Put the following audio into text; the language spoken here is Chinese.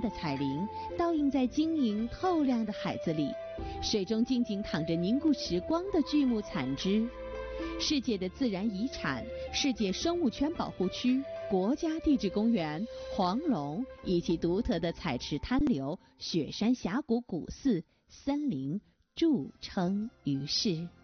的彩铃倒映在晶莹透亮的海子里，水中静静躺着凝固时光的巨木残枝。世界的自然遗产、世界生物圈保护区、国家地质公园、黄龙以及独特的彩池滩流、雪山峡谷古寺、森林著称于世。